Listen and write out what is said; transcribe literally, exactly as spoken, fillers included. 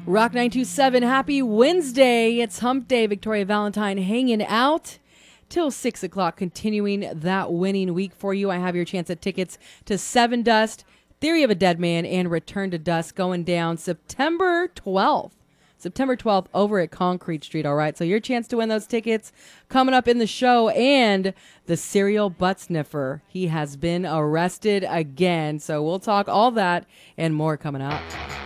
Rock nine two seven, happy Wednesday. It's hump day. Victoria Valentine hanging out till six o'clock, continuing that winning week for you. I have your chance at tickets to Seven Dust, Theory of a Dead Man, and Return to Dust going down September twelfth. September twelfth over at Concrete Street, all right? So your chance to win those tickets coming up in the show. And the serial butt sniffer, he has been arrested again. So we'll talk all that and more coming up.